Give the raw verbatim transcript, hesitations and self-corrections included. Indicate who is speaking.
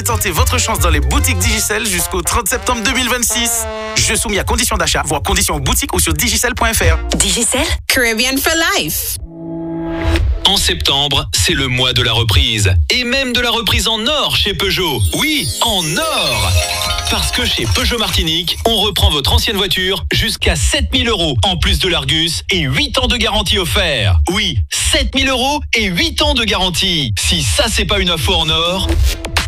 Speaker 1: tenter votre chance dans les boutiques Digicel jusqu'au trente septembre deux mille vingt-six. Jeu soumis à conditions d'achat, voire conditions en boutique ou sur digicel point f r.
Speaker 2: Digicel, Caribbean for life.
Speaker 3: En septembre, c'est le mois de la reprise. Et même de la reprise en or chez Peugeot. Oui, en or. Parce que chez Peugeot Martinique, on reprend votre ancienne voiture jusqu'à sept mille euros, en plus de l'Argus et huit ans de garantie offert. Oui, sept mille euros et huit ans de garantie. Si ça, c'est pas une info en or...